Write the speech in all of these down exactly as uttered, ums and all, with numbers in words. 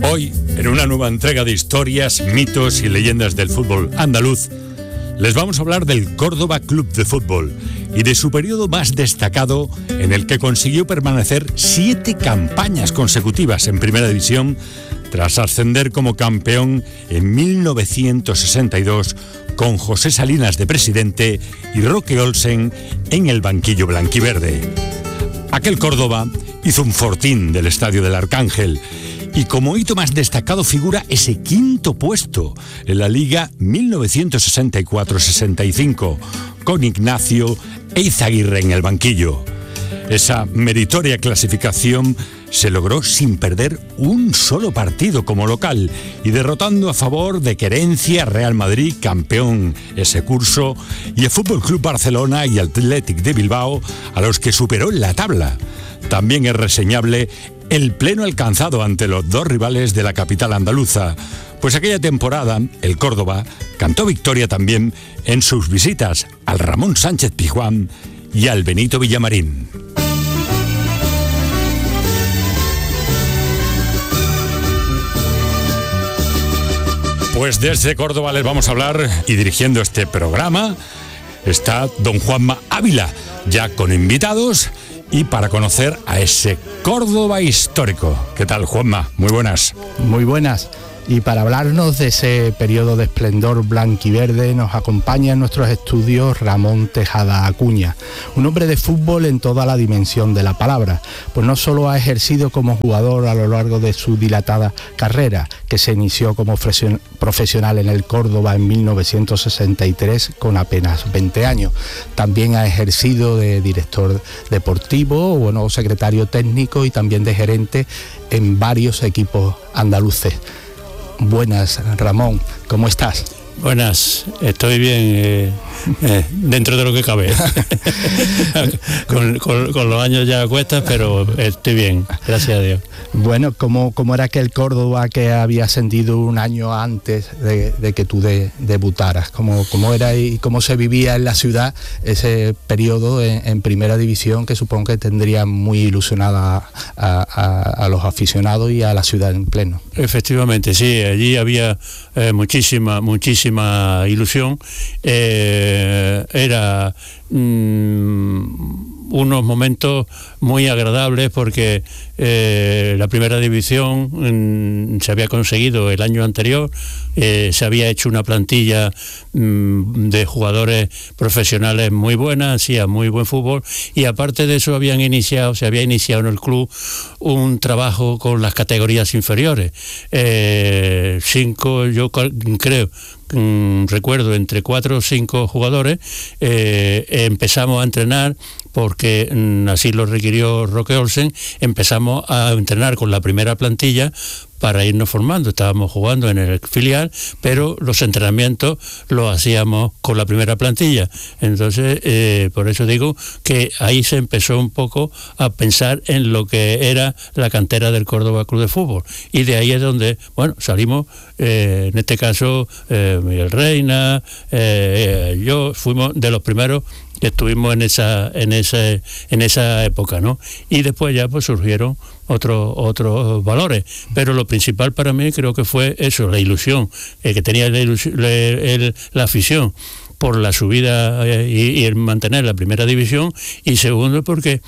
Hoy, en una nueva entrega de historias, mitos y leyendas del fútbol andaluz, les vamos a hablar del Córdoba Club de Fútbol y de su periodo más destacado, en el que consiguió permanecer siete campañas consecutivas en Primera División, tras ascender como campeón en mil novecientos sesenta y dos con José Salinas de presidente y Roque Olsen en el banquillo blanquiverde. Aquel Córdoba hizo un fortín del Estadio del Arcángel y como hito más destacado figura ese quinto puesto en la Liga mil novecientos sesenta y cuatro sesenta y cinco, con Ignacio Eizaguirre en el banquillo. Esa meritoria clasificación se logró sin perder un solo partido como local y derrotando a favor de Querencia, Real Madrid, campeón ese curso, y el Fútbol Club Barcelona y Athletic de Bilbao, a los que superó en la tabla. También es reseñable el pleno alcanzado ante los dos rivales de la capital andaluza, pues aquella temporada el Córdoba cantó victoria también en sus visitas al Ramón Sánchez Pizjuán y al Benito Villamarín. Pues desde Córdoba les vamos a hablar, y dirigiendo este programa está don Juanma Ávila, ya con invitados y para conocer a ese Córdoba histórico. ¿Qué tal, Juanma? Muy buenas. Muy buenas. Y para hablarnos de ese periodo de esplendor blanquiverde nos acompaña en nuestros estudios Ramón Tejada Acuña, un hombre de fútbol en toda la dimensión de la palabra, pues no solo ha ejercido como jugador a lo largo de su dilatada carrera, que se inició como profesional en el Córdoba en mil novecientos sesenta y tres con apenas veinte años, también ha ejercido de director deportivo, bueno, secretario técnico y también de gerente en varios equipos andaluces. Buenas, Ramón, ¿cómo estás? Buenas, estoy bien, eh, eh, dentro de lo que cabe. con, con, con los años ya cuesta, pero estoy bien, gracias a Dios. Bueno, ¿cómo, cómo era aquel Córdoba que había ascendido un año antes de, de que tú de, debutaras? ¿Cómo, ¿Cómo era y cómo se vivía en la ciudad ese periodo en, en Primera División, que supongo que tendría muy ilusionada a, a, a los aficionados y a la ciudad en pleno? Efectivamente, sí, allí había eh, muchísima, muchísima ilusión. Eh, era mmm, unos momentos muy agradables porque eh, la Primera División mmm, se había conseguido el año anterior, eh, se había hecho una plantilla mmm, de jugadores profesionales muy buena, hacía muy buen fútbol, y aparte de eso habían iniciado, se había iniciado en el club un trabajo con las categorías inferiores. Eh, cinco, yo creo, Mm, recuerdo, entre cuatro o cinco jugadores, eh, empezamos a entrenar porque mm, así lo requirió Roque Olsen, empezamos a entrenar con la primera plantilla para irnos formando. Estábamos jugando en el filial, pero los entrenamientos los hacíamos con la primera plantilla. Entonces, eh, por eso digo que ahí se empezó un poco a pensar en lo que era la cantera del Córdoba Club de Fútbol. Y de ahí es donde, bueno, salimos, eh, en este caso, eh, Miguel Reina, eh, yo, fuimos de los primeros que estuvimos en esa en esa en esa época, ¿no? Y después ya pues surgieron otros otros valores, pero lo principal para mí creo que fue eso, la ilusión eh, que tenía la, ilusión, la, el, la afición por la subida eh, y, y el mantener la Primera División, y segundo porque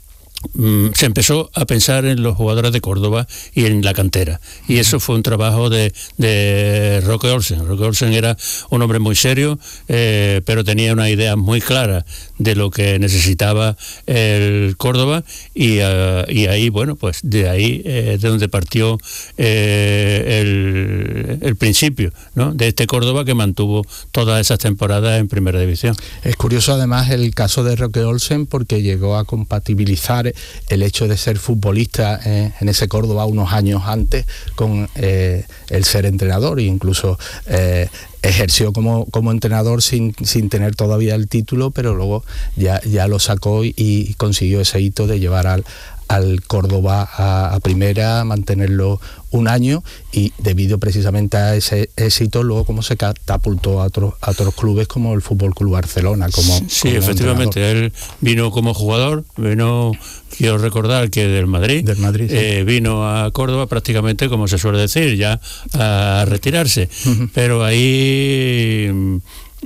se empezó a pensar en los jugadores de Córdoba y en la cantera, y eso fue un trabajo de, de Roque Olsen. Roque Olsen era un hombre muy serio, eh, pero tenía una idea muy clara de lo que necesitaba el Córdoba, y, uh, y ahí, bueno, pues de ahí eh, es de donde partió eh, el, el principio, ¿no?, de este Córdoba que mantuvo todas esas temporadas en Primera División. Es curioso además el caso de Roque Olsen, porque llegó a compatibilizar el hecho de ser futbolista eh, en ese Córdoba unos años antes con eh, el ser entrenador, e incluso eh, ejerció como, como entrenador sin, sin tener todavía el título, pero luego ya, ya lo sacó y, y consiguió ese hito de llevar al, al Córdoba a, a primera, mantenerlo un año, y debido precisamente a ese éxito luego como se catapultó a otros, a otros clubes como el Fútbol Club Barcelona. Como, sí, como efectivamente, entrenador. Él vino como jugador, vino, quiero recordar que del Madrid, del Madrid sí. eh, vino a Córdoba prácticamente, como se suele decir, ya a retirarse, uh-huh. pero ahí...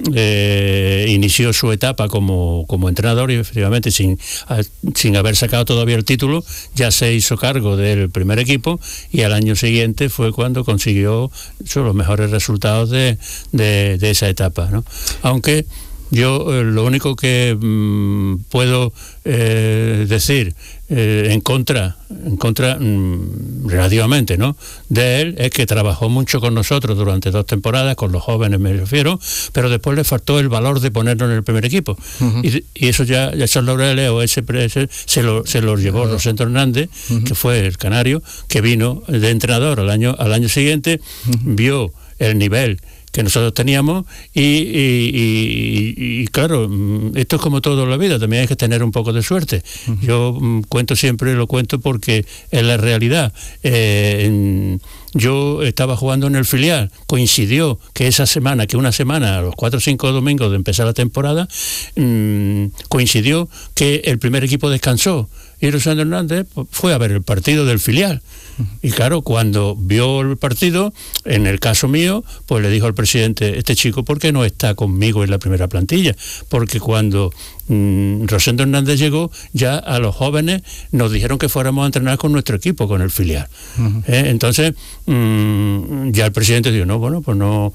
Eh, inició su etapa como, como entrenador y efectivamente sin, a, sin haber sacado todavía el título ya se hizo cargo del primer equipo, y al año siguiente fue cuando consiguió son, los mejores resultados de, de, de esa etapa, ¿no? Aunque yo eh, lo único que mmm, puedo eh, decir eh, en contra, en contra mmm, relativamente, ¿no?, de él, es que trabajó mucho con nosotros durante dos temporadas, con los jóvenes me refiero, pero después le faltó el valor de ponernos en el primer equipo. Uh-huh. y, y eso ya, ya esos laureles o ese, ese se lo se los llevó uh-huh. Rosendo Hernández, uh-huh. que fue el canario, que vino de entrenador al año, al año siguiente, uh-huh. vio el nivel que nosotros teníamos y, y, y, y claro, esto es como todo en la vida, también hay que tener un poco de suerte. Uh-huh. Yo um, cuento siempre, lo cuento porque es la realidad. Eh, en, yo estaba jugando en el filial, coincidió que esa semana, que una semana, a los cuatro o cinco domingos de empezar la temporada, mmm, coincidió que el primer equipo descansó y Rosendo Hernández fue a ver el partido del filial. Y claro, cuando vio el partido, en el caso mío, pues le dijo al presidente, este chico, ¿por qué no está conmigo en la primera plantilla? Porque cuando mmm, Rosendo Hernández llegó, ya a los jóvenes nos dijeron que fuéramos a entrenar con nuestro equipo, con el filial. Uh-huh. ¿Eh? Entonces, mmm, ya el presidente dijo, no, bueno, pues no,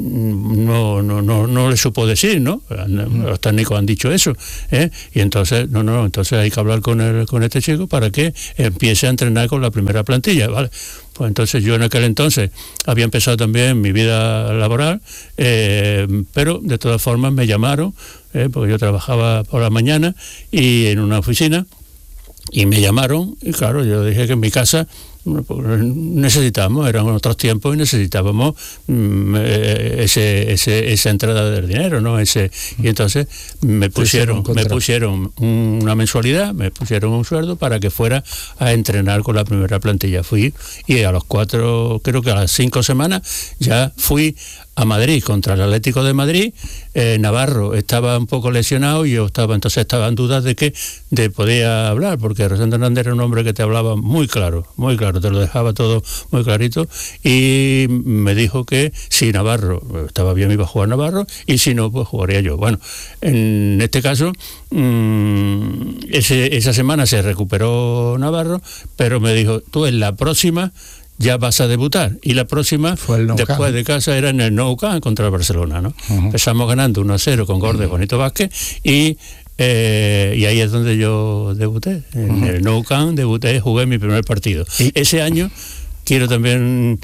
no, no, no, no le supo decir, ¿no? Uh-huh. Los técnicos han dicho eso. ¿Eh? Y entonces, no, no, entonces hay que hablar con, el, con este chico para que empiece a entrenar con la primera plantilla. ¿Vale? Pues entonces yo en aquel entonces había empezado también mi vida laboral, eh, pero de todas formas me llamaron, eh, porque yo trabajaba por la mañana y en una oficina, y me llamaron, y claro, yo dije que en mi casa necesitábamos, eran otros tiempos y necesitábamos mm, ese, ese, esa entrada del dinero, ¿no? Ese, y entonces me pusieron, me pusieron una mensualidad, me pusieron un sueldo para que fuera a entrenar con la primera plantilla. Fui y a los cuatro, creo que a las cinco semanas ya fui a Madrid contra el Atlético de Madrid. eh, Navarro estaba un poco lesionado y yo estaba, entonces estaba en dudas de que de podía hablar, porque Rosendo Hernández era un hombre que te hablaba muy claro, muy claro, te lo dejaba todo muy clarito, y me dijo que si Navarro estaba bien iba a jugar Navarro, y si no, pues jugaría yo. Bueno, en este caso mmm, ese, esa semana se recuperó Navarro, pero me dijo, tú en la próxima ya vas a debutar, y la próxima fue el después Nou Camp. De casa era en el Nou Camp contra el Barcelona, ¿no? Uh-huh. Empezamos ganando uno a cero con gol de Juanito Vázquez, y eh, y ahí es donde yo debuté en uh-huh. el Nou Camp, debuté, jugué mi primer partido. ¿Y? Ese año quiero también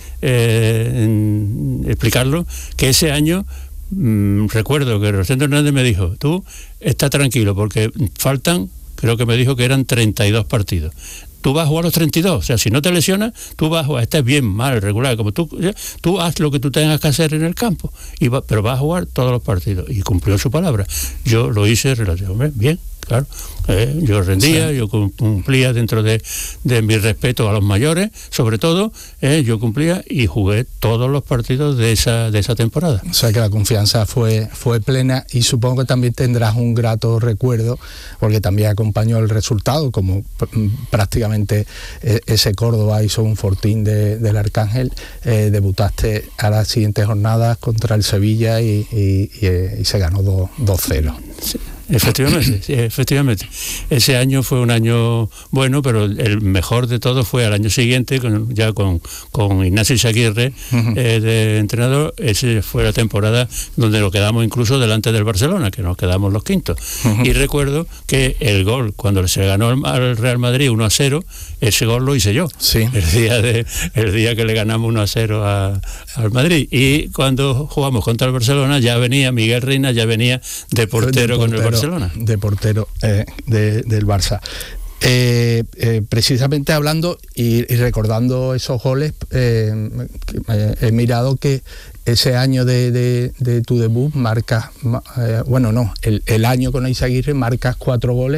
eh, explicarlo, que ese año mmm, recuerdo que Rosendo Hernández me dijo, tú está tranquilo porque faltan, creo que me dijo que eran treinta y dos partidos. Tú vas a jugar los treinta y dos, o sea, si no te lesionas, tú vas a jugar, estés bien, mal, regular, como tú, tú haz lo que tú tengas que hacer en el campo, y va, pero vas a jugar todos los partidos. Y cumplió su palabra. Yo lo hice relativamente bien, claro. Eh, yo rendía, sí. yo cumplía dentro de, de mi respeto a los mayores, sobre todo, eh, yo cumplía y jugué todos los partidos de esa de esa temporada. O sea que la confianza fue fue plena, y supongo que también tendrás un grato recuerdo, porque también acompañó el resultado, como p- prácticamente eh, ese Córdoba hizo un fortín de, del Arcángel, eh, debutaste a las siguientes jornadas contra el Sevilla y, y, y, y se ganó dos cero. Sí. Efectivamente, sí, efectivamente. Ese año fue un año bueno, pero el mejor de todo fue al año siguiente, con, ya con, con Ignacio Izaguirre uh-huh. eh, de entrenador. Esa fue la temporada donde nos quedamos incluso delante del Barcelona, que nos quedamos los quintos. Uh-huh. Y recuerdo que el gol, cuando se ganó al Real Madrid uno a cero, ese gol lo hice yo. Sí. El día de el día que le ganamos uno a cero a, al Madrid. Y cuando jugamos contra el Barcelona, ya venía Miguel Reina, ya venía de portero, de portero con el Barcelona. De portero eh, de, del Barça. Eh, eh, precisamente hablando y, y recordando esos goles, eh, eh, he mirado que ese año de, de, de tu debut marcas, eh, bueno no, el, el año con Izaguirre marcas cuatro goles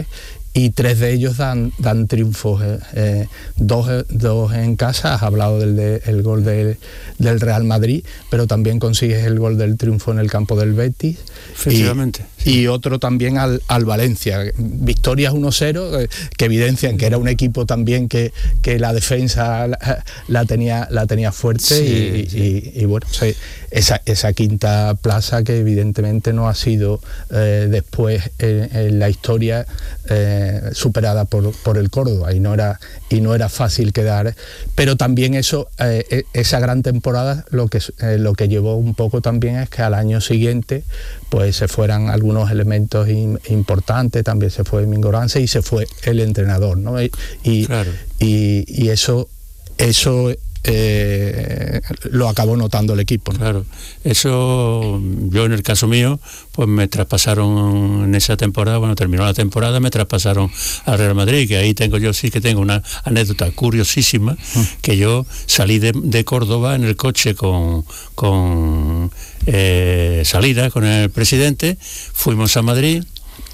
y tres de ellos dan, dan triunfos, eh, eh, dos, dos en casa. Has hablado del de, el gol de, del Real Madrid, pero también consigues el gol del triunfo en el campo del Betis. Efectivamente. Y, sí. y otro también al, al Valencia. Victorias uno cero, eh, que evidencian que era un equipo también que, que la defensa la, la, tenía, la tenía fuerte. Sí, y, sí. Y, y bueno, sí, esa, esa quinta plaza que evidentemente no ha sido eh, después en, en la historia eh, superada por, por el Córdoba, y no era y no era fácil quedar, pero también eso eh, esa gran temporada lo que eh, lo que llevó un poco también es que al año siguiente pues se fueran algunos elementos in, importantes. También se fue Mingorance y se fue el entrenador, ¿no? Y, y, claro. y, y eso eso Eh, lo acabó notando el equipo, ¿no? Claro, eso yo en el caso mío, pues me traspasaron en esa temporada, bueno, terminó la temporada, me traspasaron al Real Madrid, que ahí tengo yo sí que tengo una anécdota curiosísima, mm. que yo salí de, de Córdoba en el coche con, con eh, salida con el presidente, fuimos a Madrid.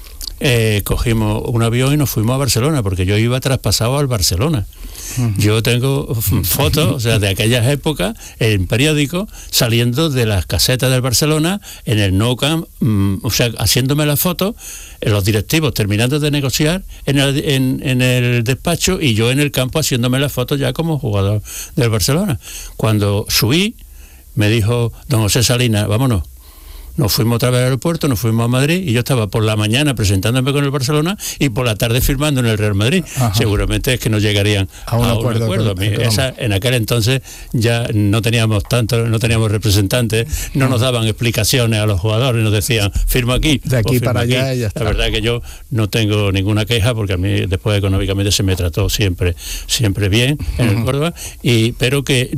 Eh, cogimos un avión y nos fuimos a Barcelona, porque yo iba traspasado al Barcelona. Uh-huh. Yo tengo fotos, o sea, de aquellas épocas, en periódicos, saliendo de las casetas del Barcelona, en el Nou Camp, um, o sea, haciéndome las fotos, eh, los directivos terminando de negociar en el, en, en el despacho, y yo en el campo haciéndome las fotos ya como jugador del Barcelona. Cuando subí, me dijo don José Salinas, vámonos. Nos fuimos otra vez al aeropuerto, nos fuimos a Madrid, y yo estaba por la mañana presentándome con el Barcelona y por la tarde firmando en el Real Madrid. Ajá. Seguramente es que no llegarían a un, a un acuerdo. acuerdo. Con, Esa, en aquel entonces ya no teníamos tanto, no teníamos representantes, no Ajá. nos daban explicaciones a los jugadores, nos decían, firma aquí. De aquí para aquí. allá y ya está. La verdad es que yo no tengo ninguna queja, porque a mí después económicamente se me trató siempre siempre bien en Ajá. el Córdoba, y, pero que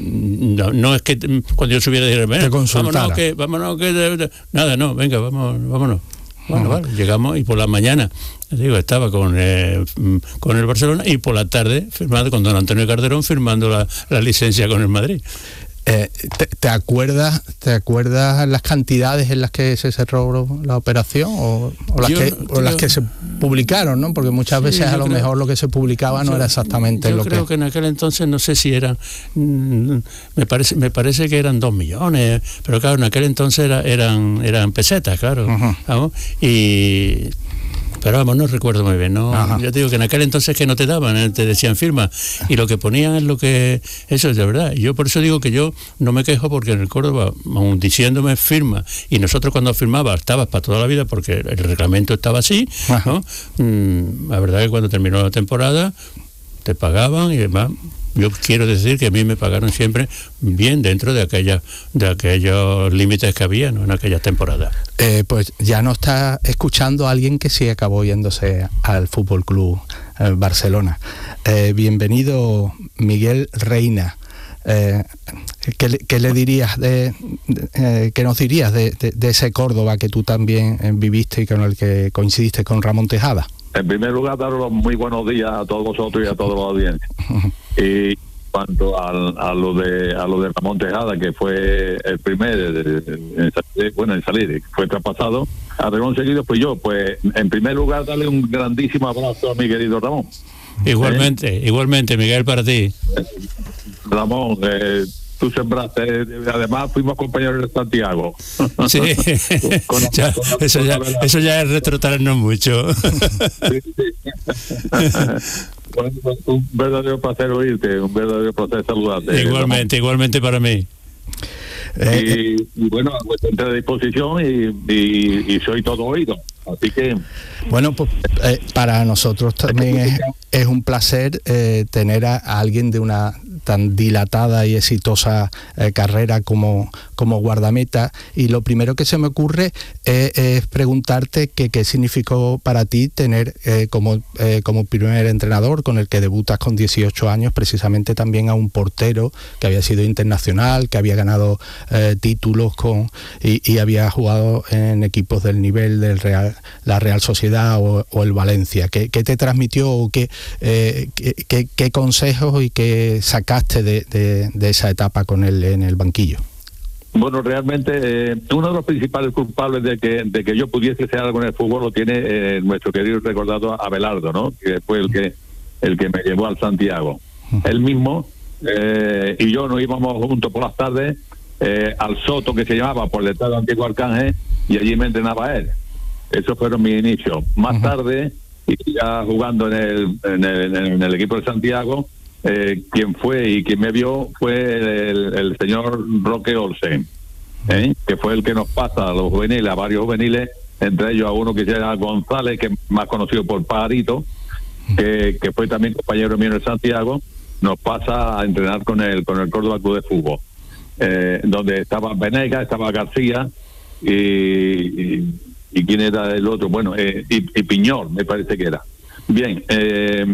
no, no es que cuando yo subiera de bueno, vámonos que, vámonos que nada, no, venga, vamos, vámonos. Bueno, uh-huh. vale, llegamos, y por la mañana, digo, estaba con, eh, con el Barcelona, y por la tarde firmando con don Antonio Calderón, firmando la, la licencia con el Madrid. Eh, ¿te, te acuerdas te acuerdas las cantidades en las que se cerró la operación o, o las yo, que o yo, las que se publicaron, ¿no? Porque muchas sí, veces a lo creo, mejor lo que se publicaba no yo, era exactamente yo lo que... Yo creo que en aquel entonces, no sé si eran, mm, me parece me parece que eran dos millones, pero claro, en aquel entonces era, eran eran pesetas, claro, uh-huh. ¿vamos? Y... pero vamos, no recuerdo muy bien, ¿no? Ajá. Yo te digo que en aquel entonces que no te daban, te decían firma, y lo que ponían es lo que... Eso es de verdad. Yo por eso digo que yo no me quejo, porque en el Córdoba, aun diciéndome firma, y nosotros cuando firmaba estabas para toda la vida, porque el reglamento estaba así, ¿no? Mm, la verdad es que cuando terminó la temporada te pagaban y demás. Yo quiero decir que a mí me pagaron siempre bien dentro de aquella, de aquellos límites que había, ¿no? En aquellas temporadas. Eh, pues ya no está escuchando a alguien que sí acabó yéndose al Fútbol Club eh, Barcelona. Eh, bienvenido, Miguel Reina. Eh, ¿qué, le, ¿Qué le dirías de, de eh, qué nos dirías de, de, de ese Córdoba que tú también eh, viviste y con el que coincidiste con Ramón Tejada? En primer lugar, daros muy buenos días a todos vosotros y a toda la audiencia. Y cuanto al, a lo de a lo de Ramón Tejada, que fue el primer en salir, bueno en salir, fue traspasado a Ramón seguido, pues yo, pues en primer lugar darle un grandísimo abrazo a mi querido Ramón. Igualmente, ¿Eh? igualmente, Miguel, para ti. Ramón, eh, tú sembraste, además fuimos compañeros de Santiago. Sí, con, ya, con, con, eso, ya, eso ya es retrotraernos mucho. Sí, sí. Bueno, un verdadero placer oírte, un verdadero placer saludarte. Igualmente, igualmente para mí. Y, y bueno, a vuestra disposición y, y, y soy todo oído. Así que... Bueno, pues eh, para nosotros también es, es un placer eh, tener a, a alguien de una tan dilatada y exitosa eh, carrera como, como guardameta, y lo primero que se me ocurre es, es preguntarte que, qué significó para ti tener eh, como, eh, como primer entrenador con el que debutas con dieciocho años, precisamente también a un portero que había sido internacional, que había ganado eh, títulos con y, y había jugado en equipos del nivel del Real, la Real Sociedad o, o el Valencia. ¿Qué, qué te transmitió o qué, eh, qué, qué, qué consejos y qué sacaste de, de, de esa etapa con él en el banquillo? Bueno, realmente eh, uno de los principales culpables de que de que yo pudiese ser algo en el fútbol lo tiene eh, nuestro querido y recordado Abelardo, ¿no? Que fue el que el que me llevó al Santiago. Él mismo eh, y yo nos íbamos juntos por las tardes eh, al Soto, que se llamaba por detrás del antiguo Arcángel, y allí me entrenaba él. Esos fueron mis inicios. Más uh-huh. tarde, y ya jugando en el, en el en el equipo de Santiago, eh, quien fue y quien me vio fue el, el señor Roque Olsen, ¿eh? que fue el que nos pasa a los juveniles, a varios juveniles, entre ellos a uno que se llama González, que es más conocido por Pajarito, que, que fue también compañero mío en el Santiago, nos pasa a entrenar con el con el Córdoba Club de Fútbol, eh, donde estaba Venegas, estaba García y, y, y quién era el otro, bueno, eh, y, y Piñol me parece que era. Bien, eh,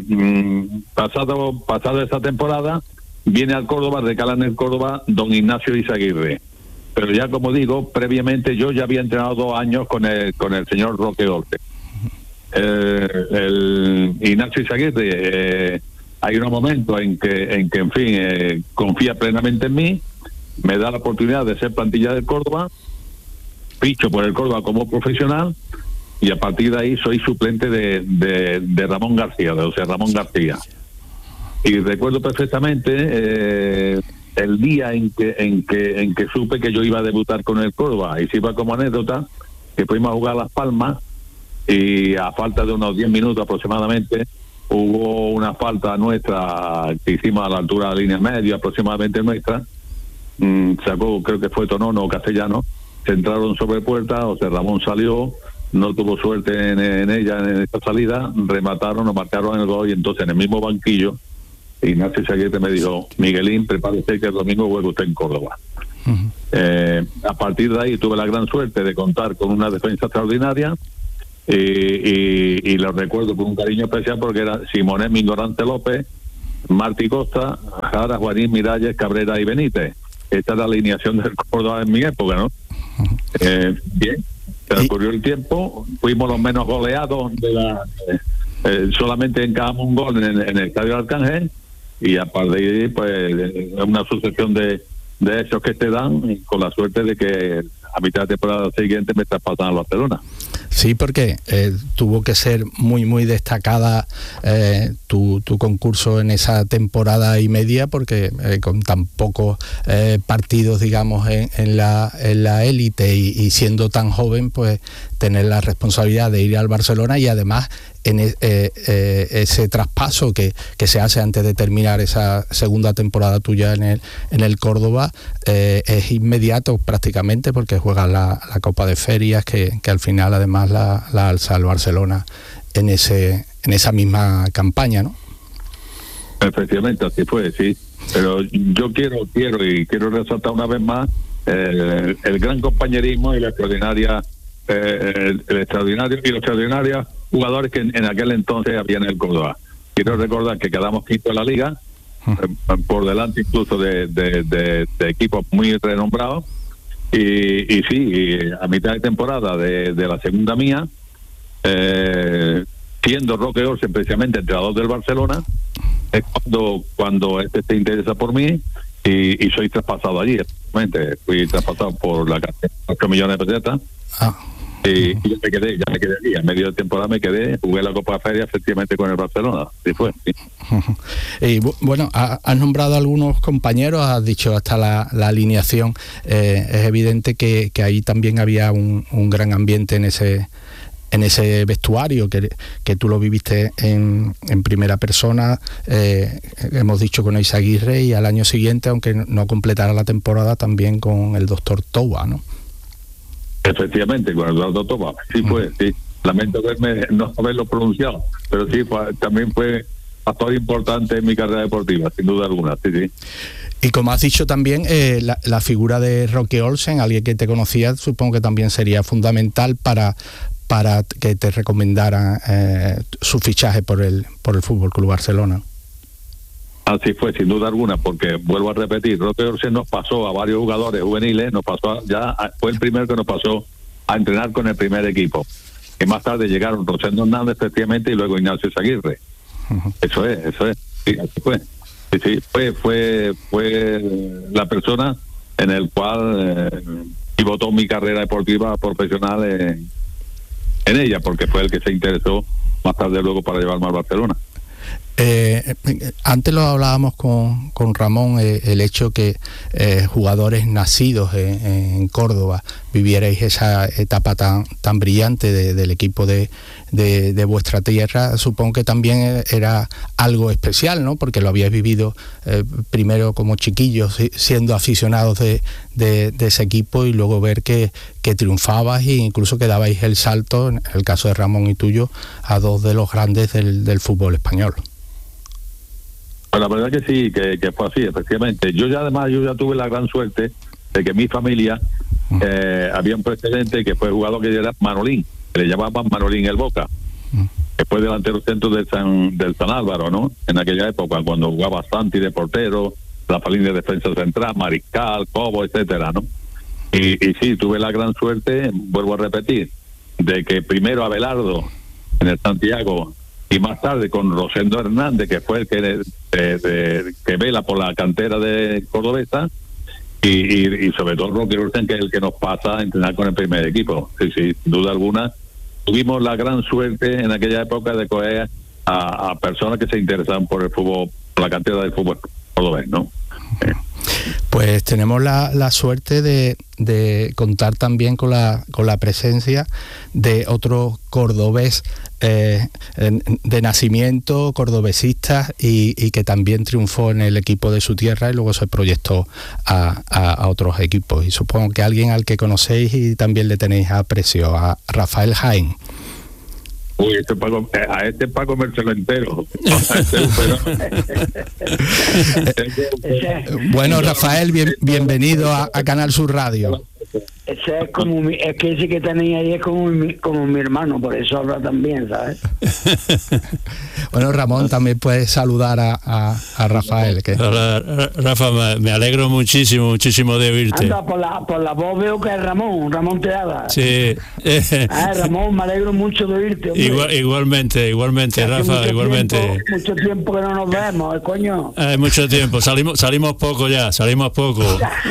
pasado pasado esa temporada viene al Córdoba, recala en el Córdoba don Ignacio Izaguirre, pero ya como digo, previamente yo ya había entrenado dos años con el con el señor Roque Olsen. Eh, el Ignacio Izaguirre, eh, hay unos momentos en que, en que en fin, eh, confía plenamente en mí, me da la oportunidad de ser plantilla del Córdoba, ficho por el Córdoba como profesional, y a partir de ahí soy suplente de, de, de Ramón García, de José Ramón García. Y recuerdo perfectamente eh, el día en que, en que en que supe que yo iba a debutar con el Córdoba, y si iba como anécdota, que fuimos a jugar a Las Palmas, y a falta de unos diez minutos aproximadamente, hubo una falta nuestra que hicimos a la altura de la línea media, aproximadamente nuestra, mm, sacó, creo que fue Tonono o Castellano, se entraron sobre puerta, José Ramón salió, no tuvo suerte en, en ella, en esta salida, remataron, nos marcaron el gol, y entonces en el mismo banquillo, Ignacio Izaguirre me dijo: Miguelín, prepárese que el domingo juega usted en Córdoba. Uh-huh. Eh, a partir de ahí tuve la gran suerte de contar con una defensa extraordinaria, y, y, y lo recuerdo con un cariño especial porque era Simonet Mingorante López, Martí Costa, Jara, Juanín Miralles, Cabrera y Benítez. Esta es la alineación del Córdoba en mi época, ¿no? Uh-huh. Eh, bien, transcurrió el tiempo, fuimos los menos goleados de la... Eh, eh, solamente encajamos un gol en, en el Estadio Arcángel, y a partir de ahí, pues, es una sucesión de, de hechos que te dan, y con la suerte de que a mitad de temporada siguiente me traspasan a Barcelona. Sí, porque eh, tuvo que ser muy, muy destacada eh, tu, tu concurso en esa temporada y media, porque eh, con tan pocos eh, partidos, digamos, en, en la en la élite y, y siendo tan joven, pues tener la responsabilidad de ir al Barcelona, y además en eh, eh, ese traspaso que, que se hace antes de terminar esa segunda temporada tuya en el en el Córdoba, eh, es inmediato prácticamente, porque juegas la, la Copa de Ferias, que, que al final además la, la alza el Barcelona en ese en esa misma campaña, ¿no? Efectivamente, así fue, sí. Pero yo quiero quiero y quiero resaltar una vez más eh, el, el gran compañerismo y la extraordinaria eh, el, el extraordinario y los extraordinarios jugadores que en, en aquel entonces había en el Córdoba. Quiero recordar que quedamos quinto en la liga, eh, por delante incluso de, de, de, de equipos muy renombrados, y, y sí, y a mitad de temporada de, de la segunda mía, eh, siendo Roque Olsen precisamente entrenador del Barcelona, es cuando, cuando este se interesa por mí, y, y soy traspasado allí. Fui traspasado por la cantidad de ocho millones de pesetas. Ah. Y, y ya me quedé, ya me quedé aquí. A medio de temporada me quedé, jugué la Copa de Feria efectivamente con el Barcelona. Sí fue. Sí. Y bueno, has nombrado a algunos compañeros, has dicho hasta la, la alineación. Eh, es evidente que, que ahí también había un, un gran ambiente en ese en ese vestuario, que, que tú lo viviste en, en primera persona. Eh, hemos dicho con Izaguirre, y al año siguiente, aunque no completara la temporada, también con el doctor Toba, ¿no? Efectivamente, con Eduardo Toba, sí fue, sí. Lamento verme, no haberlo pronunciado, pero sí, fue, también fue factor importante en mi carrera deportiva, sin duda alguna, sí, sí. Y como has dicho también, eh, la, la figura de Roque Olsen, alguien que te conocía, supongo que también sería fundamental para para que te recomendaran eh, su fichaje por el por el Fútbol Club Barcelona. Así fue, sin duda alguna, porque vuelvo a repetir, Roque Olsen nos pasó a varios jugadores juveniles, nos pasó ya fue el primero que nos pasó a entrenar con el primer equipo, que más tarde llegaron Rosendo Hernández efectivamente, y luego Ignacio Izaguirre. Uh-huh. Eso es, eso es, sí, así fue. Sí, sí, fue, fue, fue la persona en el cual eh, pivotó mi carrera deportiva profesional en, en ella, porque fue el que se interesó más tarde luego para llevarme al Barcelona. Eh, antes lo hablábamos con, con Ramón, eh, el hecho que eh, jugadores nacidos en, en Córdoba vivierais esa etapa tan tan brillante de, del equipo de, de, de vuestra tierra. Supongo que también era algo especial, ¿no? Porque lo habíais vivido eh, primero como chiquillos, siendo aficionados de, de, de ese equipo, y luego ver que, que triunfabas e incluso que dabais el salto, en el caso de Ramón y tuyo, a dos de los grandes del, del fútbol español. Pues la verdad que sí, que, que fue así, efectivamente. Yo ya además, yo ya tuve la gran suerte de que mi familia eh, había un precedente que fue jugador que era Manolín, que le llamaban Manolín el Boca, que fue delantero centro del San, del San Álvaro, ¿no? En aquella época, cuando jugaba Santi de portero, la familia de defensa central, Mariscal, Cobo, etcétera, ¿no? Y, y sí, tuve la gran suerte, vuelvo a repetir, de que primero Abelardo en el Santiago, y más tarde con Rosendo Hernández, que fue el que, de, de, que vela por la cantera de Cordobesa, y, y, y sobre todo Roque Ursen, que es el que nos pasa a entrenar con el primer equipo. Sí, sí, sin duda alguna. Tuvimos la gran suerte en aquella época de coger a, a personas que se interesaban por el fútbol, por la cantera del fútbol cordobés, ¿no? Eh. Pues tenemos la, la suerte de, de contar también con la con la presencia de otro cordobés eh, de nacimiento, cordobesista, y, y que también triunfó en el equipo de su tierra y luego se proyectó a, a, a otros equipos. Y supongo que alguien al que conocéis y también le tenéis aprecio, a Rafael Jaén. Uy, este pago, a este para comérselo entero. Bueno, Rafael, bien, bienvenido a, a Canal Sur Radio. Ese es como mi, es que ese que tenía ahí es como mi, como mi hermano, por eso habla también, ¿sabes? Bueno, Ramón, también puedes saludar a, a, a Rafael. Que... Hola, Rafa, me alegro muchísimo, muchísimo de oírte. Anda, por la, por la voz veo que es Ramón, Ramón Tejada. Sí. Ah, Ramón, me alegro mucho de oírte. Igual, igualmente, igualmente, hace Rafa, mucho igualmente. Tiempo, mucho tiempo que no nos vemos, ¿eh, coño? Hay mucho tiempo, salimos salimos poco ya, salimos poco.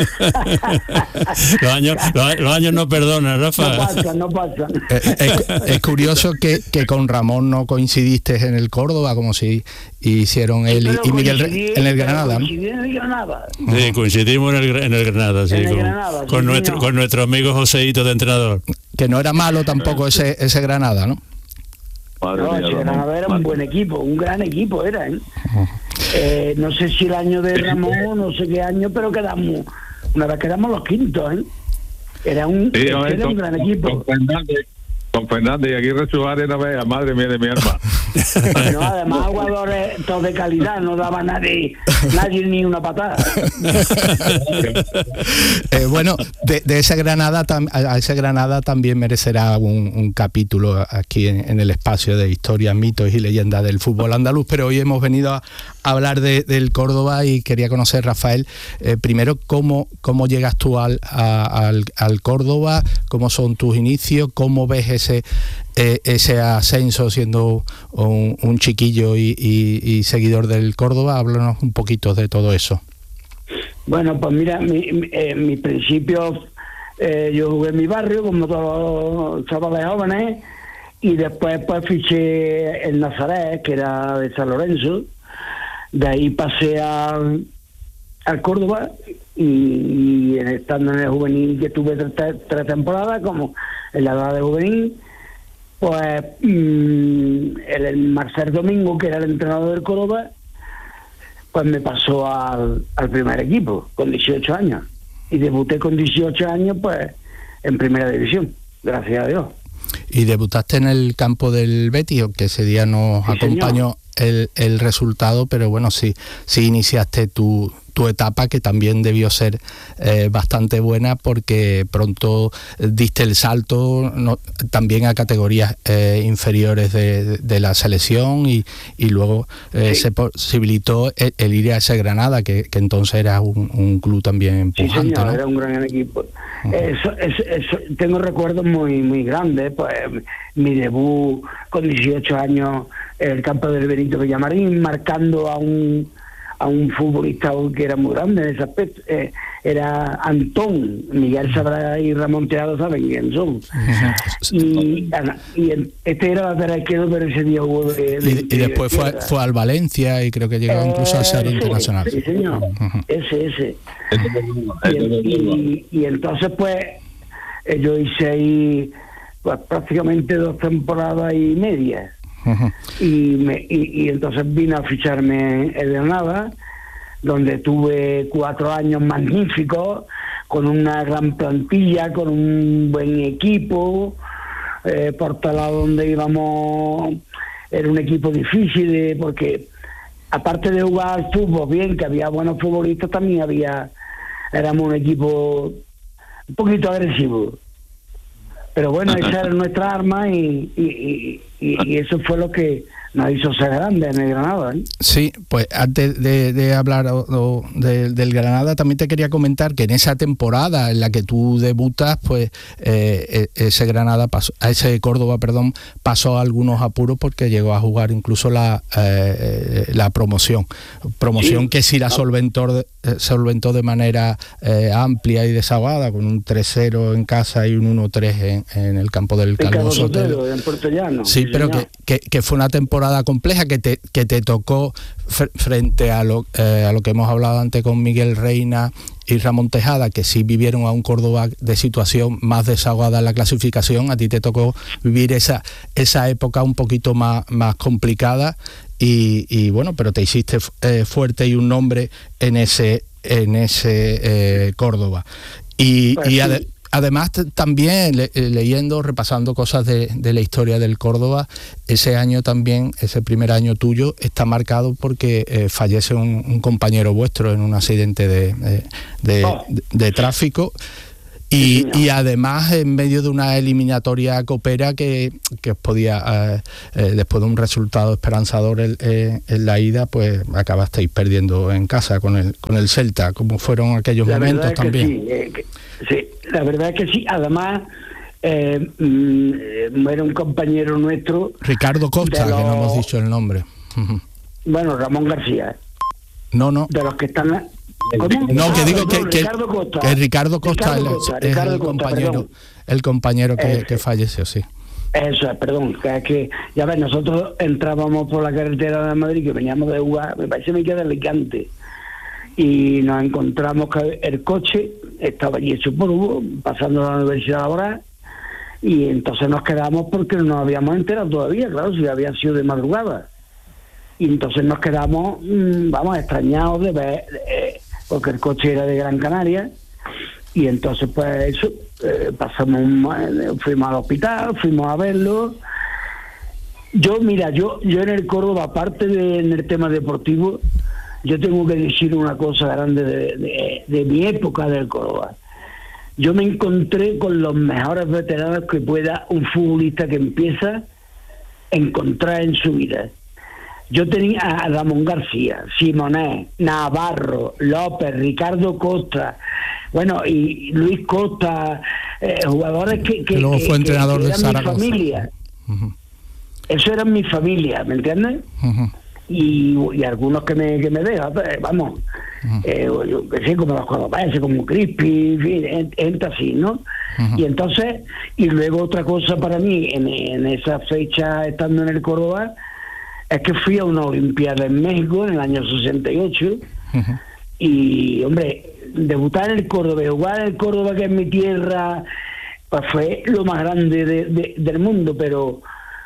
los, años, los, los años no perdonan, Rafa. No pasan, no pasan. Es, es, es curioso que, que con Ramón no coincidiste en el Córdoba, como si hicieron él y, y Miguel en el Granada, ¿no? En el Granada. Sí, coincidimos en el, en el Granada, sí, en el con, Granada, con, sí, nuestro, señor. con nuestro amigo Joseito de entrenador. Que no era malo tampoco ese ese Granada, ¿no? Madre No, mía, ese Ramón, Granada era un madre. buen equipo, un gran equipo era, ¿eh? Eh, no sé si el año de Ramón, no sé qué año, pero quedamos, una vez quedamos los quintos, ¿eh? Era un, Sí, era no, un con, gran con, equipo. con Fernández, con Fernández y Aguirre Suárez, no vea, madre mía de mi alma. No, además jugadores todos de calidad, no daba nadie, nadie ni una patada. eh, bueno, de, de ese Granada tam, a ese Granada también merecerá un, un capítulo aquí en, en el espacio de historias, mitos y leyendas del fútbol andaluz, pero hoy hemos venido a, a hablar de, del Córdoba y quería conocer, Rafael, eh, primero cómo, cómo llegas tú al, a, al, al Córdoba, cómo son tus inicios, cómo ves ese eh, ese ascenso siendo un, un chiquillo y, y, y seguidor del Córdoba. Háblanos un poquito de todo eso. Bueno, pues mira, mi, mi, eh, mis principios, eh, yo jugué en mi barrio como todos los chavales jóvenes, y después pues fiché el Nazaret, que era de San Lorenzo. De ahí pasé al, al Córdoba, y, y estando en el juvenil, que tuve tres, tres temporadas como en la edad de juvenil, pues mmm, el, el Marcel Domingo, que era el entrenador del Córdoba, pues me pasó al, al primer equipo con dieciocho años, y debuté con dieciocho años pues en primera división, gracias a Dios. Y debutaste en el campo del Betis, que ese día nos sí, acompañó el, el resultado, pero bueno, sí, sí iniciaste tu, tu etapa, que también debió ser eh, bastante buena, porque pronto diste el salto no, también a categorías eh, inferiores de, de la selección, y, y luego eh, sí. se posibilitó el, el ir a ese Granada, que, que entonces era un, un club también empujante. Sí, señor, ¿no? Era un gran equipo. Uh-huh. eso, eso, eso, tengo recuerdos muy muy grandes, pues mi debut con dieciocho años en el campo del Benito Villamarín, marcando a un a un futbolista que era muy grande en ese aspecto, eh, era Antón. Miguel Sabrá y Ramón Tejada saben quién son. y, y este era lateral izquierdo, pero ese día hubo de, de, y, y después fue, fue al Valencia y creo que llegó eh, incluso a ser sí, internacional. Sí, señor. Uh-huh. Ese, ese. y, y, y entonces pues yo hice ahí pues prácticamente dos temporadas y media. Uh-huh. y, me, y, y entonces vine a ficharme en Granada, donde tuve cuatro años magníficos, con una gran plantilla, con un buen equipo, eh, por tal lado donde íbamos era un equipo difícil, de, porque aparte de jugar al fútbol bien, que había buenos futbolistas, también había, éramos un equipo un poquito agresivo. Pero bueno, esa era nuestra arma y, y, y, y eso fue lo que nos hizo ser grandes en el Granada, ¿eh? Sí, pues antes de, de hablar o, o de, del Granada, también te quería comentar que en esa temporada en la que tú debutas, pues eh, ese Granada pasó, ese Córdoba, perdón, pasó algunos apuros porque llegó a jugar incluso la eh, la promoción, promoción sí. que sí la solventó de, solventó de manera eh, amplia y desahogada, con un tres cero en casa y un uno tres en, en el campo del Calvo Sotelo, en Puerto Llano. Sí, sí, pero que, que, que fue una temporada compleja que te que te tocó fr- frente a lo eh, a lo que hemos hablado antes con Miguel Reina y Ramón Tejada, que sí vivieron a un Córdoba de situación más desahogada en la clasificación. A ti te tocó vivir esa esa época un poquito más más complicada y, y bueno, pero te hiciste eh, fuerte y un nombre en ese en ese eh, Córdoba y, pues y ade- Además, t- también le, leyendo, repasando cosas de, de la historia del Córdoba, ese año también, ese primer año tuyo, está marcado porque eh, fallece un, un compañero vuestro en un accidente de, de, de, oh. de, de tráfico. Y, sí, y además en medio de una eliminatoria copera que, que os podía, eh, eh, después de un resultado esperanzador en, eh, en la ida, pues acabasteis perdiendo en casa con el con el Celta. ¿Cómo fueron aquellos la momentos también? Sí, eh, que, sí, la verdad es que sí. Además, eh, mm, era un compañero nuestro. Ricardo Costa, los, que no hemos dicho el nombre. Bueno, Ramón García. No, no. De los que están... ¿Cómo? No, que ah, digo perdón, que, Ricardo Costa. que Ricardo Costa, Ricardo Costa, es, Ricardo es el Costa, compañero, perdón. el compañero que, Ese. que falleció, sí. Eso es, perdón, que es que, ya ves, nosotros entrábamos por la carretera de Madrid, que veníamos de jugar, me parece que me queda Alicante, y nos encontramos que el coche estaba allí hecho polvo, pasando a la universidad laboral, y entonces nos quedamos porque no nos habíamos enterado todavía, claro, si había sido de madrugada. Y entonces nos quedamos, mmm, vamos, extrañados de ver, eh, porque el coche era de Gran Canaria, y entonces pues eso, eh, pasamos, un, fuimos al hospital, fuimos a verlo. Yo, mira, yo yo en el Córdoba, aparte de en el tema deportivo, yo tengo que decir una cosa grande de, de, de mi época del Córdoba. Yo me encontré con los mejores veteranos que pueda un futbolista que empieza a encontrar en su vida. Yo tenía a Ramón García, Simonet, Navarro, López, Ricardo Costa, bueno, y Luis Costa, eh, jugadores que, que, que luego fue que, entrenador que de eran Zaragoza. Mi familia. Uh-huh. Eso era mi familia, ¿me entiendes? Uh-huh. Y, y algunos que me, que me dejan, vamos, uh-huh. eh, yo que sé, como los cordobeses, como Crispy, gente así, ¿no? Uh-huh. Y entonces, y luego otra cosa para mí, en, en esa fecha, estando en el Córdoba, es que fui a una Olimpiada en México en el año sesenta y ocho, uh-huh. y, hombre, debutar en el Córdoba, jugar en el Córdoba, que es mi tierra, pues fue lo más grande de, de, del mundo, pero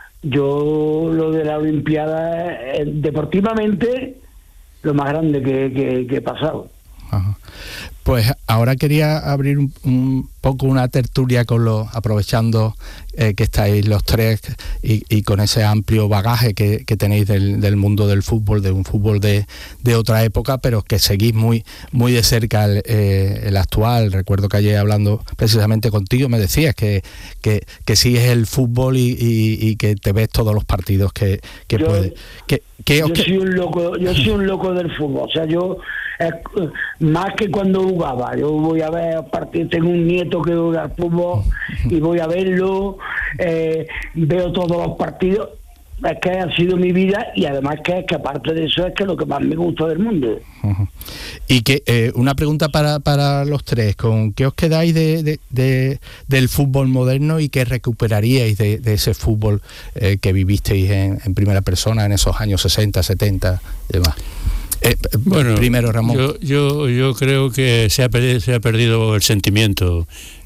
yo lo de la Olimpiada, eh, deportivamente, lo más grande que, que, que he pasado. Ajá. Pues ahora quería abrir un, un poco una tertulia con los, aprovechando eh, que estáis los tres y, y con ese amplio bagaje que, que tenéis del, del mundo del fútbol, de un fútbol de, de otra época, pero que seguís muy muy de cerca el, eh, el actual. Recuerdo que ayer hablando precisamente contigo me decías que, que, que sigues el fútbol y, y, y que te ves todos los partidos que, que yo, puedes. Que, que, yo, que, soy un loco, yo soy un loco del fútbol, o sea, yo... Es, más que cuando jugaba, yo voy a ver partidos, tengo un nieto que juega al fútbol y voy a verlo, eh, veo todos los partidos, es que ha sido mi vida, y además que es que aparte de eso es que lo que más me gusta del mundo. Uh-huh. Y que eh, una pregunta para, para los tres, ¿con qué os quedáis de, de, de, del fútbol moderno y qué recuperaríais de, de ese fútbol eh, que vivisteis en, en primera persona en esos años sesenta, setenta y demás? Eh, bueno, primero, Ramón. Yo, yo, yo creo que se ha perdido, se ha perdido el sentimiento.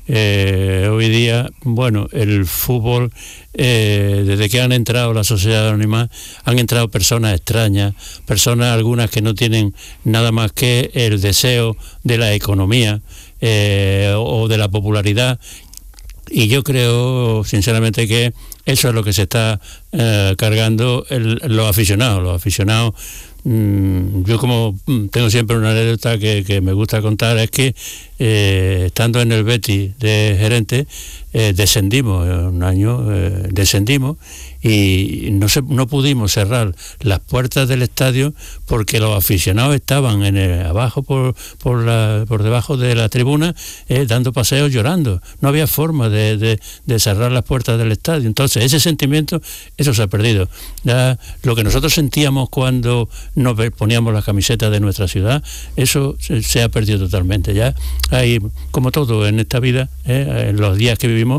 Eh, hoy día, bueno, el fútbol, eh, desde que han entrado la sociedad anónima, han entrado personas extrañas, personas algunas que no tienen nada más que el deseo de la economía eh, o de la popularidad, y yo creo sinceramente que eso es lo que se está eh, cargando el, los aficionados, los aficionados. Yo, como tengo siempre una anécdota que, que me gusta contar, es que eh, estando en el Betis de gerente, eh, descendimos, un año eh, descendimos y no se, no pudimos cerrar las puertas del estadio porque los aficionados estaban en el, abajo por por, la, por debajo de la tribuna eh, dando paseos llorando. No había forma de, de, de cerrar las puertas del estadio. Entonces ese sentimiento, eso se ha perdido. Ya, lo que nosotros sentíamos cuando nos poníamos las camisetas de nuestra ciudad, eso se, se ha perdido totalmente. Ya hay, como todo en esta vida, eh, en los días que vivimos,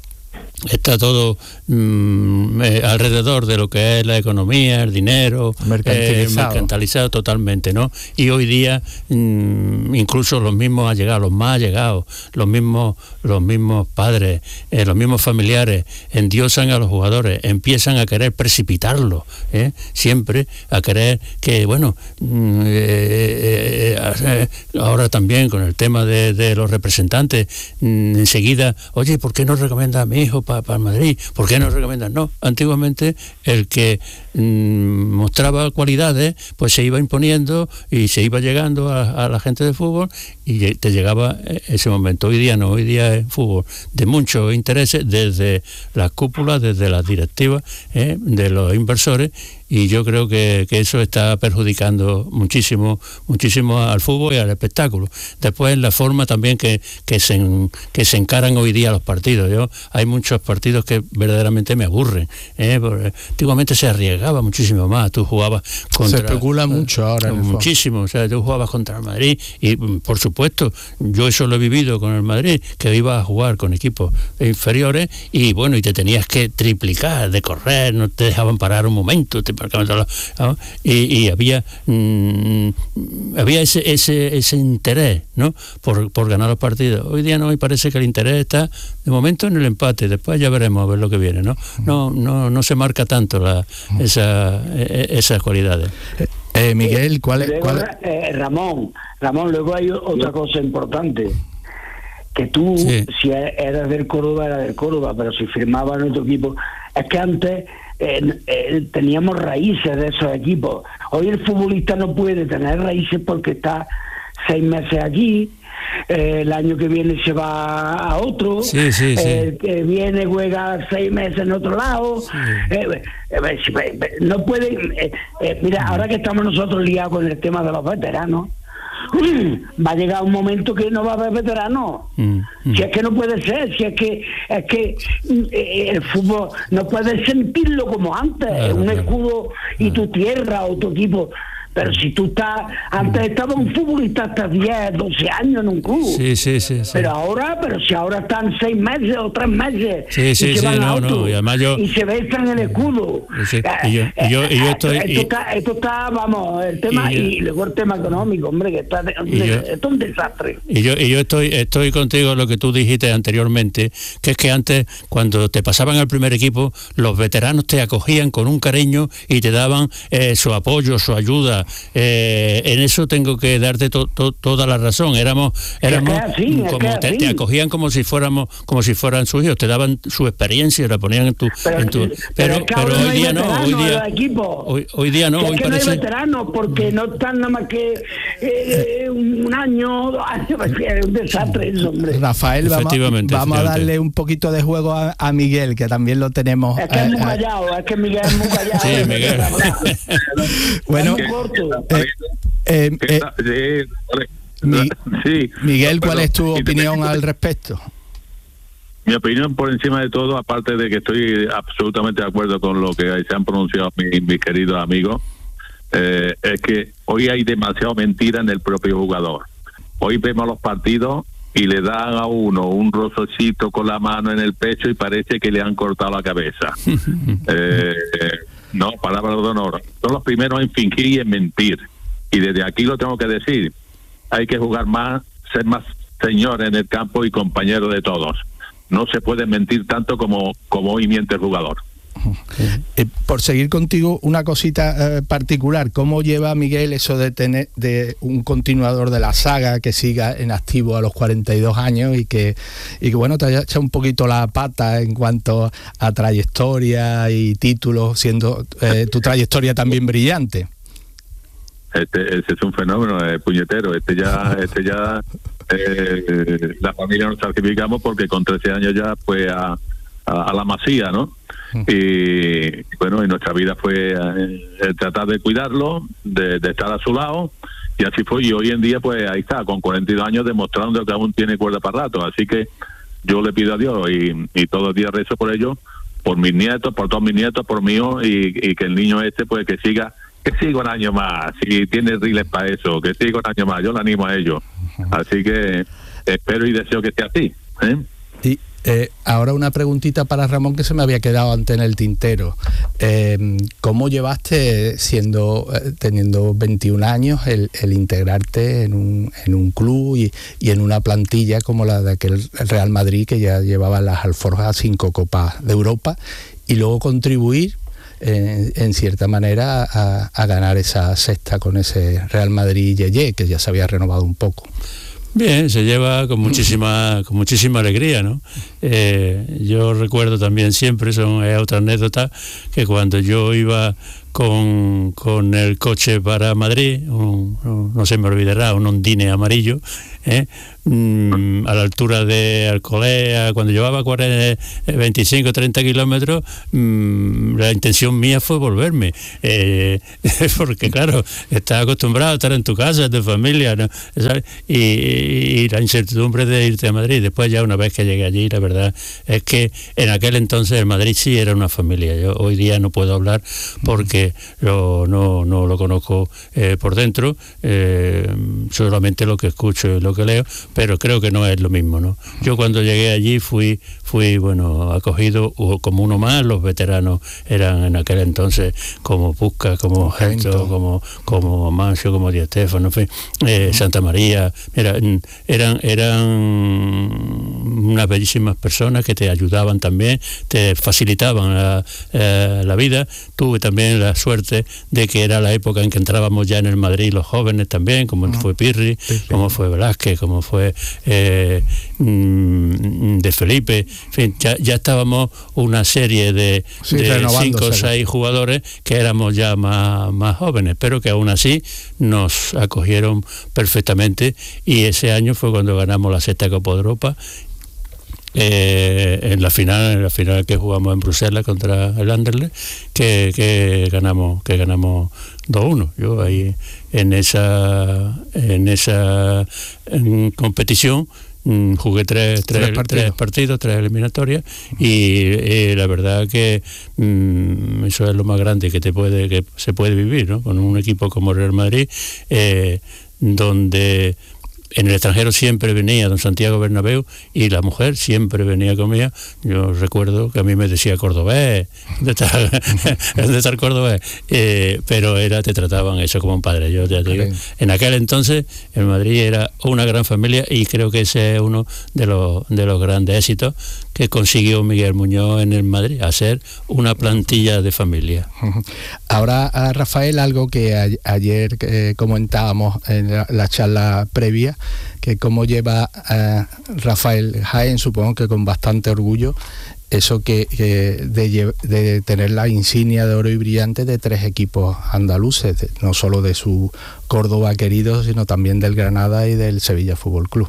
está todo mmm, eh, alrededor de lo que es la economía, el dinero, mercantilizado, eh, mercantilizado totalmente, ¿no? Y hoy día mmm, incluso los mismos allegados, los más allegados, los mismos, los mismos padres, eh, los mismos familiares endiosan a los jugadores, empiezan a querer precipitarlos, ¿eh? Siempre a querer que, bueno, mmm, eh, eh, eh, ahora también con el tema de, de los representantes, mmm, enseguida, oye, ¿por qué no recomienda a mi hijo para pa Madrid? ¿Por qué no recomiendan? No, antiguamente el que mmm, mostraba cualidades, pues se iba imponiendo y se iba llegando a, a la gente de fútbol y te llegaba ese momento. Hoy día no, hoy día es fútbol de muchos intereses, desde las cúpulas, desde las directivas, eh, de los inversores, y yo creo que, que eso está perjudicando muchísimo muchísimo al fútbol y al espectáculo. Después la forma también que, que, se, que se encaran hoy día los partidos. Yo hay muchos partidos que verdaderamente me aburren, ¿eh? Porque antiguamente se arriesgaba muchísimo más. Tú jugabas contra... Se especula mucho ahora. En muchísimo, o sea, tú jugabas contra el Madrid y, por supuesto, yo eso lo he vivido con el Madrid, que iba a jugar con equipos inferiores y, bueno, y te tenías que triplicar de correr, no te dejaban parar un momento, te Y, y había mmm, había ese ese ese interés, ¿no? por, por ganar los partidos. Hoy día no, y parece que el interés está de momento en el empate, después ya veremos a ver lo que viene, ¿no? No no no se marca tanto la, esa, esas cualidades. Eh, Miguel, ¿cuál es? ¿Cuál es? Eh, Ramón, Ramón, luego hay otra cosa importante, que tú, sí, si eras del Córdoba, era del Córdoba, pero si firmabas en otro equipo, es que antes Eh, eh, teníamos raíces de esos equipos. Hoy el futbolista no puede tener raíces porque está seis meses aquí, eh, el año que viene se va a otro, sí, sí, sí. Eh, que viene, juega seis meses en otro lado, sí. eh, eh, no puede, eh, eh, mira, ahora que estamos nosotros liados con el tema de los veteranos, va a llegar un momento que no va a haber veteranos. Mm, mm. Si es que no puede ser, si es que es que eh, el fútbol no puede sentirlo como antes, claro, un claro. escudo y tu tierra o tu equipo. Pero si tú estás, antes estaba un futbolista hasta diez, doce años en un club. Sí, sí, sí, sí. Pero ahora, pero si ahora están seis meses o tres meses. Sí, sí, y se sí, van no, a otro, no. Y además yo. Y se besan el escudo. Sí, y yo, y yo, y yo estoy. Esto, esto, está, esto está, vamos, el tema, y, yo, y luego el tema económico, hombre, que está. De, yo, esto es un desastre. Y yo, y yo estoy, estoy contigo en lo que tú dijiste anteriormente, que es que antes, cuando te pasaban al primer equipo, los veteranos te acogían con un cariño y te daban eh, su apoyo, su ayuda. Eh, en eso tengo que darte to, to, toda la razón. Éramos, éramos es que así, como es que te, te acogían como si fuéramos, como si fueran sus hijos, te daban su experiencia, la ponían en tu, pero, en tu, pero, pero, pero hoy no día no, hoy día, hoy, hoy día no, es hoy que parece. No hay veteranos porque no están nada más que eh, un año, dos años, es un desastre eso, hombre. Rafael, vamos, vamos a darle un poquito de juego a, a Miguel, que también lo tenemos. Es que eh, es muy callado, es que Miguel es muy callado. Sí, Miguel. Bueno, es muy corto. Eh, Eh, eh, Mi, sí. Miguel, ¿cuál es tu opinión al respecto? mi opinión por encima de todo, aparte de que estoy absolutamente de acuerdo con lo que se han pronunciado mis, mis queridos amigos, eh, es que hoy hay demasiado mentira en el propio jugador. Hoy vemos los partidos y le dan a uno un rococito con la mano en el pecho y parece que le han cortado la cabeza. eh, no, palabra de honor. Son los primeros en fingir y en mentir. Y desde aquí lo tengo que decir. Hay que jugar más, ser más señor en el campo y compañero de todos. No se puede mentir tanto como, como hoy miente el jugador. Eh, por seguir contigo, una cosita eh, particular, ¿cómo lleva Miguel eso de tener de un continuador de la saga que siga en activo a los cuarenta y dos años y que, y que bueno, te haya echado un poquito la pata en cuanto a trayectoria y títulos, siendo eh, tu trayectoria también brillante? Este, ese es un fenómeno, eh, puñetero. Este ya, este ya, eh, la familia nos certificamos porque con trece años ya fue a, a, a la Masía, ¿no? Y bueno, y nuestra vida fue eh, tratar de cuidarlo, de, de estar a su lado, y así fue. Y hoy en día, pues ahí está, con cuarenta y dos años, demostrando que aún tiene cuerda para rato. Así que yo le pido a Dios y, y todos los días rezo por ellos, por mis nietos, por todos mis nietos, por mí, y, y que el niño este, pues que siga. Que siga un año más, si tiene riles para eso, que siga un año más, yo le animo a ello. Así que espero y deseo que sea así. ¿eh? Y eh, ahora una preguntita para Ramón que se me había quedado antes en el tintero. Eh, ¿Cómo llevaste, siendo eh, teniendo veintiún años, el, el integrarte en un, en un club y, y en una plantilla como la de aquel Real Madrid, que ya llevaba las alforjas cinco Copas de Europa, y luego contribuir En, en cierta manera a, a ganar esa sexta con ese Real Madrid Yeye, que ya se había renovado un poco? Bien, se lleva con muchísima con muchísima alegría, ¿no? Eh, yo recuerdo también siempre, son es otra anécdota, que cuando yo iba con, con el coche para Madrid, un, un, no se me olvidará, un Ondine amarillo, ¿eh? Mm, a la altura de Alcolea, cuando llevaba cuarenta, veinticinco, treinta kilómetros, mm, la intención mía fue volverme, eh, porque claro, estás acostumbrado a estar en tu casa, en tu familia, ¿no? y, y la incertidumbre de irte a Madrid. Después, ya una vez que llegué allí, la verdad es que en aquel entonces el Madrid sí era una familia. Yo hoy día no puedo hablar porque lo, no, no lo conozco eh, por dentro, eh, solamente lo que escucho y lo que leo, pero creo que no es lo mismo, ¿no? Yo cuando llegué allí fui, fui bueno, acogido como uno más. Los veteranos eran en aquel entonces como Puskas, como Gento, como, como Mancio, como Di Stéfano, en fin, eh, Santa María. Mira, eran, eran unas bellísimas personas que te ayudaban también, te facilitaban la, eh, la vida. Tuve también la suerte de que era la época en que entrábamos ya en el Madrid los jóvenes también, como no. fue Pirri, sí, sí. como fue Velázquez, como fue eh, de Felipe, en fin, ya, ya estábamos una serie de, sí, de cinco o seis jugadores que éramos ya más, más jóvenes, pero que aún así nos acogieron perfectamente, y ese año fue cuando ganamos la sexta Copa de Europa. Eh, en la final en la final que jugamos en Bruselas contra el Anderlecht, que, que ganamos que ganamos dos uno. Yo ahí en esa en esa en competición mm, jugué tres, tres, tres, partidos. tres partidos, tres eliminatorias, y eh, la verdad que mm, eso es lo más grande que te puede que se puede vivir, ¿no? Con un equipo como Real Madrid, eh, donde en el extranjero siempre venía don Santiago Bernabéu y la mujer siempre venía conmigo. Yo recuerdo que a mí me decía cordobés, ¿dónde está, ¿dónde está el cordobés? Eh, pero era, te trataban eso como un padre. Yo ya te digo, en aquel entonces el Madrid era una gran familia, y creo que ese es uno de los, de los grandes éxitos que consiguió Miguel Muñoz en el Madrid, hacer una plantilla de familia. Ahora, Rafael, algo que a, ayer eh, comentábamos en la, la charla previa, que cómo lleva eh, Rafael Jaén, supongo que con bastante orgullo, eso que, que de, de tener la insignia de oro y brillante de tres equipos andaluces, de, no solo de su Córdoba querido, sino también del Granada y del Sevilla Fútbol Club.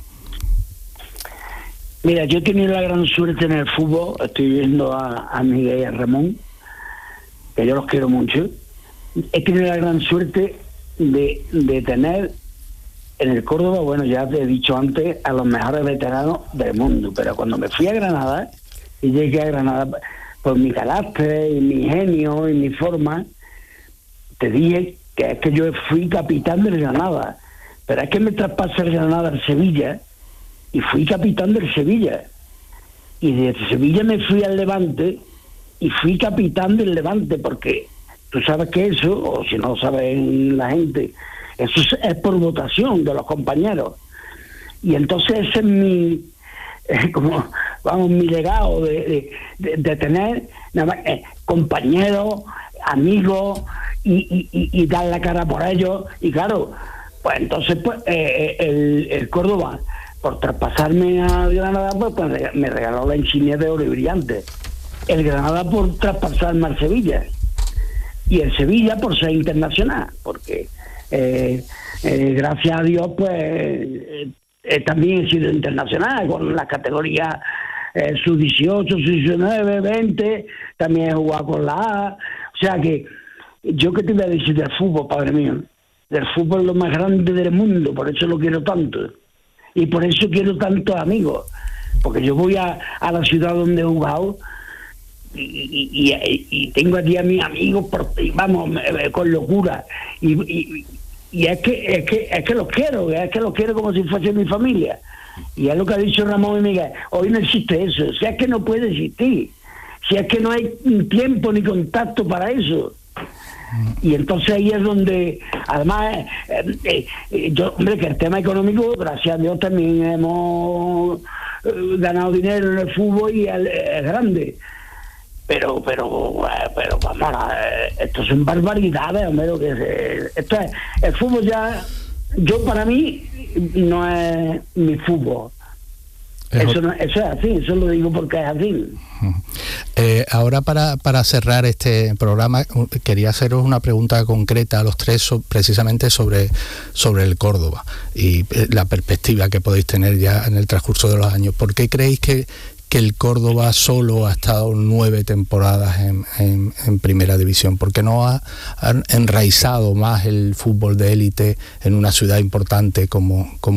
Mira, yo he tenido la gran suerte en el fútbol, estoy viendo a, a Miguel y a Ramón, que yo los quiero mucho. He tenido la gran suerte de, de tener en el Córdoba, bueno, ya te he dicho antes, a los mejores veteranos del mundo, pero cuando me fui a Granada, y llegué a Granada por mi carácter, y mi genio, y mi forma, te dije que es que yo fui capitán del Granada, pero es que me traspasé el Granada al Sevilla, y fui capitán del Sevilla, y de Sevilla me fui al Levante, y fui capitán del Levante, porque tú sabes que eso, o si no sabes la gente, eso es, es por votación de los compañeros. Y entonces ese es mi, eh, como, vamos, mi legado de, de, de, de tener nada más, eh, compañeros, amigos, y, y, y, y dar la cara por ellos. Y claro, pues entonces pues eh, el, el Córdoba, por traspasarme a Granada, pues, pues me regaló la insignia de oro y brillante. El Granada por traspasarme al Sevilla. Y el Sevilla por ser internacional, porque eh, eh, gracias a Dios pues eh, eh, también he sido internacional con las categorías eh, sub dieciocho, sub diecinueve, veinte, también he jugado con la A. O sea que yo que te voy a decir del fútbol, padre mío, del fútbol es lo más grande del mundo, por eso lo quiero tanto y por eso quiero tantos amigos, porque yo voy a, a la ciudad donde he jugado Y, y, y, y tengo aquí a mis amigos por, y vamos con locura y, y, y es que es que es que los quiero, es que los quiero como si fuese mi familia, y es lo que ha dicho Ramón y Miguel, hoy no existe eso, si es que no puede existir, si es que no hay tiempo ni contacto para eso. Y entonces ahí es donde, además, eh, eh, yo, hombre, que el tema económico, gracias a Dios, también hemos eh, ganado dinero en el fútbol y es, es grande. Pero, pero, pero vamos, esto son barbaridades, hombre, lo que es, esto es, el fútbol ya, yo para mí, no es mi fútbol. Eso, no, eso es así, eso lo digo porque es así. Eh, ahora para, para cerrar este programa, quería haceros una pregunta concreta a los tres, so, precisamente sobre, sobre el Córdoba y la perspectiva que podéis tener ya en el transcurso de los años. ¿Por qué creéis que que el Córdoba solo ha estado nueve temporadas en, en, en primera división? Porque no ha, ha enraizado más el fútbol de élite en una ciudad importante como, como